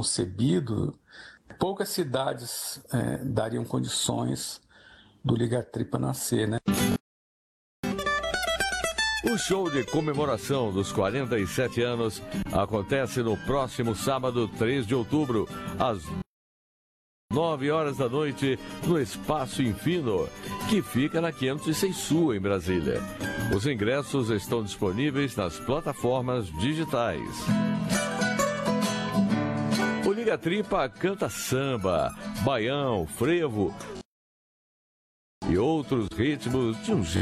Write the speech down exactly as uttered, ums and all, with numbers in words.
concebido, poucas cidades é, dariam condições do Liga Tri para nascer, né? O show de comemoração dos quarenta e sete anos acontece no próximo sábado, três de outubro, às nove horas da noite, no Espaço Infino, que fica na quinhentos e seis Sul, em Brasília. Os ingressos estão disponíveis nas plataformas digitais. O Liga Tripa canta samba, baião, frevo e outros ritmos de um jeito